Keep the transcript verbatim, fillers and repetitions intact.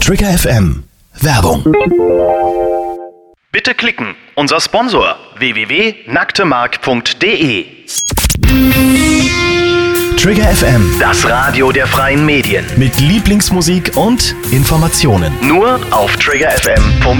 Trigger F M. Werbung. Bitte klicken. Unser Sponsor w w w punkt nacktemark punkt de. Trigger F M. Das Radio der freien Medien. Mit Lieblingsmusik und Informationen. Nur auf trigger f m punkt de.